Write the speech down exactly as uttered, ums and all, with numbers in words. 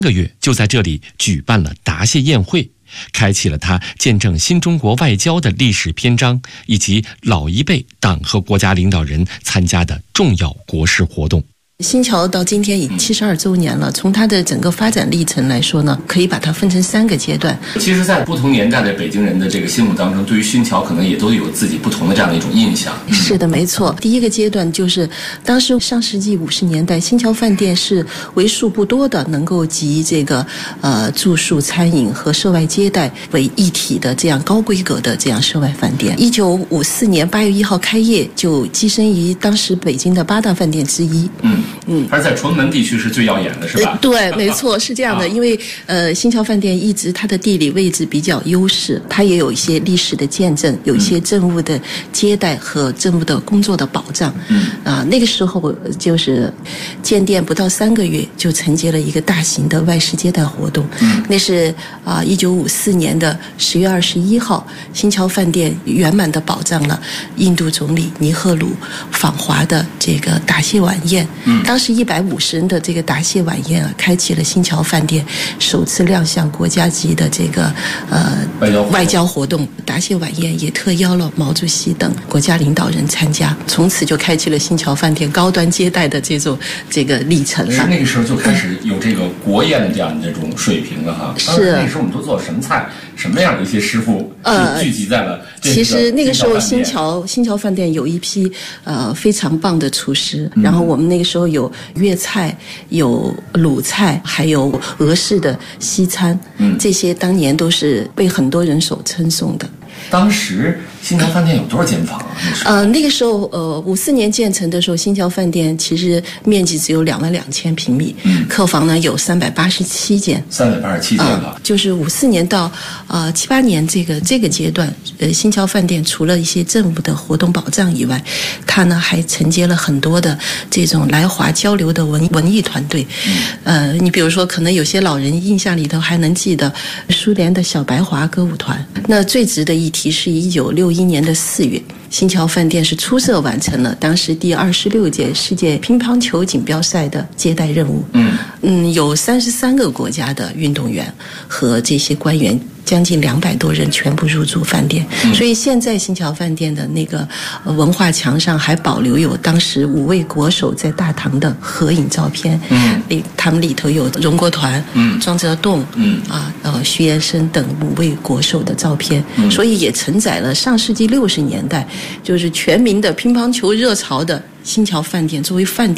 个月就在这里举办了答谢宴会，开启了他见证新中国外交的历史篇章，以及老一辈党和国家领导人参加的重要国事活动。 新桥到今天已七十二周年了，从它的整个发展历程来说呢，可以把它分成三个阶段。 其实在不同年代的北京人的这个心目当中，对于新桥可能也都有自己不同的这样的一种印象。 是的，没错。第一个阶段就是当时上世纪五十年代，新桥饭店是为数不多的能够集这个呃住宿、餐饮和涉外接待为一体的这样高规格的这样涉外饭店。一九五四年八月一号开业，就跻身于当时北京的八大饭店之一。 嗯嗯，而在崇文门地区是最耀眼的，是吧？ 呃、对，没错，是这样的。啊、因为呃，新桥饭店一直它的地理位置比较优势，它也有一些历史的见证，有一些政务的接待和政务的工作的保障。嗯啊，那个时候就是建店不到三个月，就承接了一个大型的外事接待活动。嗯，那是啊，一九五四年的十月二十一号，新桥饭店圆满地保障了印度总理尼赫鲁访华的这个答谢晚宴。嗯。当时一百五十人的这个答谢晚宴啊，开启了新桥饭店首次亮相国家级的这个呃外交外交活动。答谢晚宴也特邀了毛主席等国家领导人参加，从此就开启了新桥饭店高端接待的这种这个历程了。 是那个时候就开始有这个国宴的这样的这种水平了哈。 是那时候我们都做什么菜，什么样的一些师傅是聚集在了这个、呃、 其实那个时候新桥新桥饭店有一批呃非常棒的厨师，嗯、然后我们那个时候有粤菜、有鲁菜，还有俄式的西餐，嗯，这些当年都是被很多人所称颂的。 当时新桥饭店有多少间房啊？ 呃，那个时候，呃，五四年建成的时候，新桥饭店其实面积只有两万两千平米，嗯，客房呢有三百八十七间， 三百八十七间了、 呃。就是五四年到呃七八年这个这个阶段，呃，新桥饭店除了一些政务的活动保障以外，它呢还承接了很多的这种来华交流的文文艺团队。嗯、呃，你比如说，可能有些老人印象里头还能记得苏联的小白华歌舞团。那最值得一提是一九六一年的四月，新桥饭店是出色完成了当时第二十六届世界乒乓球锦标赛的接待任务。嗯嗯，有三十三个国家的运动员和这些官员，将近两百多人全部入住饭店。嗯、所以现在新桥饭店的那个文化墙上还保留有当时五位国手在大堂的合影照片。嗯，里他们里头有荣国团、嗯、庄则栋、嗯啊呃徐延生等五位国手的照片。嗯、所以也承载了上世纪六十年代就是全民的乒乓球热潮的新桥饭店作为饭店